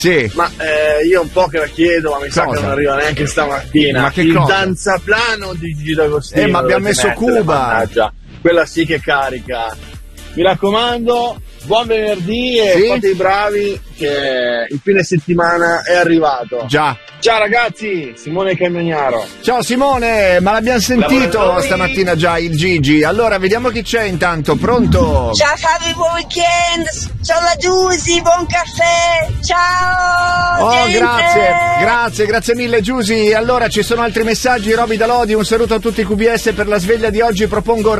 Sì. Ma io un po' che la chiedo, ma mi sa che non arriva neanche stamattina. Ma che il cosa? danzaplano di Gigi D'Agostino. Ma abbiamo messo Cuba. Mannaggia. Quella sì che carica. Mi raccomando, buon venerdì e fate i bravi che il fine settimana è arrivato. Già. Ciao ragazzi, Simone Camioniaro. Ciao Simone, ma l'abbiamo sentito Lavoratori. stamattina già il Gigi. Allora vediamo chi c'è intanto, pronto? Ciao Fabio, buon weekend. Ciao la Giusy, buon caffè. Ciao. Oh, gente. grazie mille Giusy. Allora ci sono altri messaggi, Roby da Lodi, un saluto a tutti i QBS per la sveglia di oggi, propongo